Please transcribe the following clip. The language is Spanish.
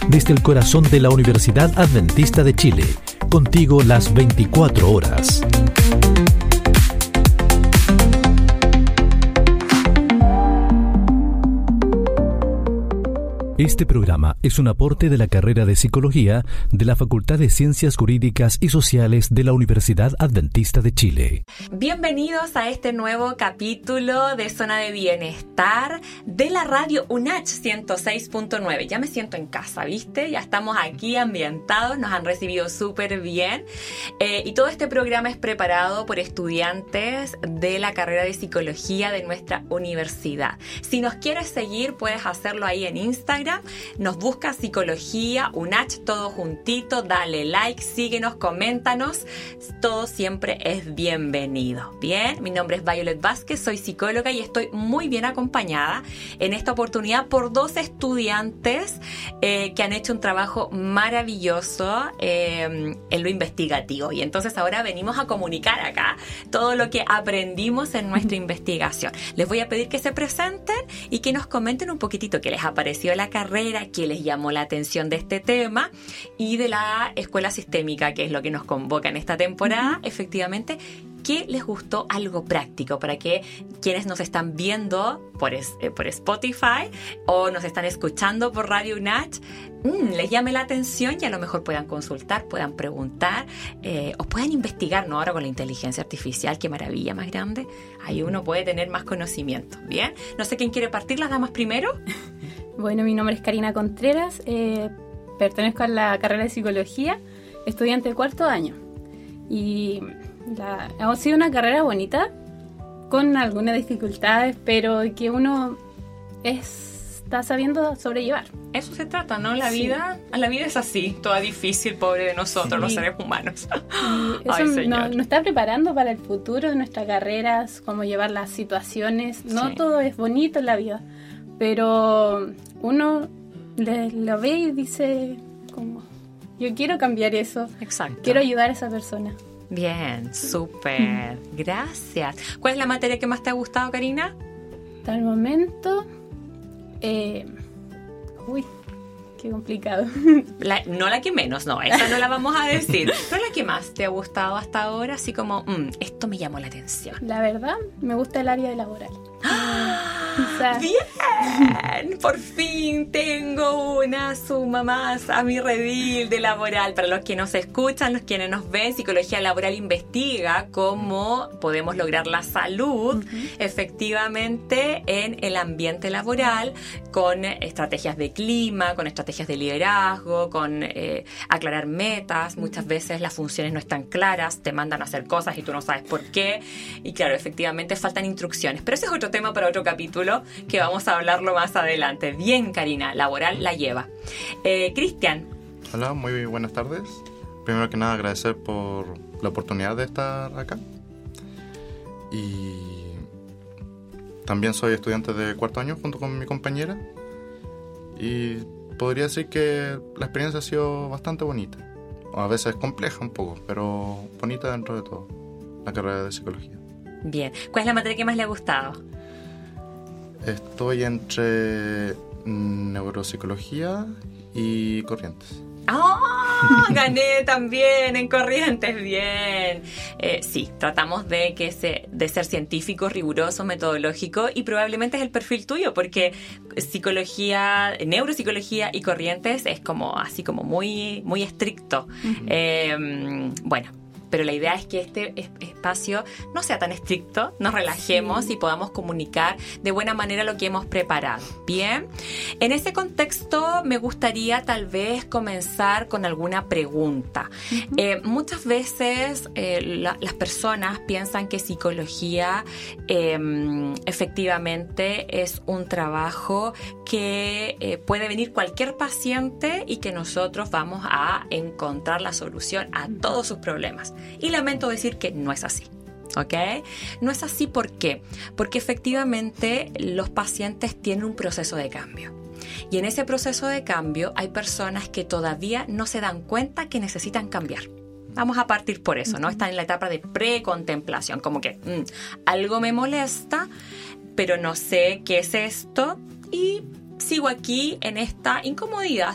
desde el corazón de la Universidad Adventista de Chile, contigo las 24 horas. Este programa es un aporte de la carrera de Psicología de la Facultad de Ciencias Jurídicas y Sociales de la Universidad Adventista de Chile. Bienvenidos a este nuevo capítulo de Zona de Bienestar de la radio UNACH 106.9. Ya me siento en casa, ¿viste? Ya estamos aquí ambientados, nos han recibido súper bien. Y todo este programa es preparado por estudiantes de la carrera de Psicología de nuestra universidad. Si nos quieres seguir, puedes hacerlo ahí en Instagram. Nos busca Psicología UNACH, todo juntito, dale like, síguenos, coméntanos, todo siempre es bienvenido. Bien, mi nombre es Violet Vázquez, soy psicóloga y estoy muy bien acompañada en esta oportunidad por dos estudiantes que han hecho un trabajo maravilloso en lo investigativo, y entonces ahora venimos a comunicar acá todo lo que aprendimos en nuestra investigación. Les voy a pedir que se presenten y que nos comenten un poquitito qué les ha parecido la carrera, qué les llamó la atención de este tema y de la escuela sistémica, que es lo que nos convoca en esta temporada. Efectivamente, ¿qué les gustó? Algo práctico para que quienes nos están viendo por Spotify o nos están escuchando por Radio UNACH les llame la atención y a lo mejor puedan consultar, puedan preguntar o puedan investigar, ¿no? Ahora con la inteligencia artificial, qué maravilla más grande, ahí uno puede tener más conocimiento. Bien, no sé quién quiere partir, las damas primero. Bueno, mi nombre es Karina Contreras, pertenezco a la carrera de Psicología, estudiante de cuarto año. Y ha sido una carrera bonita, con algunas dificultades, pero que uno está sabiendo sobrellevar. Eso se trata, ¿no? La vida es así, toda difícil, pobre de nosotros, los seres humanos. Eso nos está preparando para el futuro de nuestras carreras, cómo llevar las situaciones. No todo es bonito en la vida, pero uno lo ve y dice, como, yo quiero cambiar eso. Exacto. Quiero ayudar a esa persona. Bien, súper. Gracias. ¿Cuál es la materia que más te ha gustado, Karina? Hasta el momento... qué complicado. No la que menos, no, esa no la vamos a decir. Pero la que más te ha gustado hasta ahora, así como, esto me llamó la atención. La verdad, me gusta el área laboral. ¡Bien! Por fin tengo una suma más a mi redil de laboral. Para los que nos escuchan, los quienes nos ven, Psicología Laboral investiga cómo podemos lograr la salud efectivamente en el ambiente laboral, con estrategias de clima, con estrategias de liderazgo, con aclarar metas. Muchas veces las funciones no están claras, te mandan a hacer cosas y tú no sabes por qué. Y claro, efectivamente faltan instrucciones. Pero ese es otro tema para otro capítulo que vamos a hablarlo más adelante. Bien, Karina, laboral la lleva. Cristian. Hola, muy buenas tardes. Primero que nada, agradecer por la oportunidad de estar acá. Y también soy estudiante de cuarto año junto con mi compañera. Y podría decir que la experiencia ha sido bastante bonita. A veces compleja un poco, pero bonita dentro de todo. La carrera de psicología. Bien. ¿Cuál es la materia que más le ha gustado? Estoy entre neuropsicología y corrientes. ¡Oh! Gané también en corrientes, bien. Sí, tratamos de ser científicos, rigurosos, metodológicos, y probablemente es el perfil tuyo, porque psicología, neuropsicología y corrientes es como así como muy, muy estricto. Bueno. Pero la idea es que este espacio no sea tan estricto, nos relajemos y podamos comunicar de buena manera lo que hemos preparado. Bien, en ese contexto me gustaría tal vez comenzar con alguna pregunta. Muchas veces las personas piensan que psicología efectivamente es un trabajo que puede venir cualquier paciente y que nosotros vamos a encontrar la solución a todos sus problemas. Y lamento decir que no es así. ¿Ok? No es así, ¿por qué? Porque efectivamente los pacientes tienen un proceso de cambio. Y en ese proceso de cambio hay personas que todavía no se dan cuenta que necesitan cambiar. Vamos a partir por eso, ¿no? Están en la etapa de precontemplación, como que algo me molesta, pero no sé qué es esto y sigo aquí en esta incomodidad,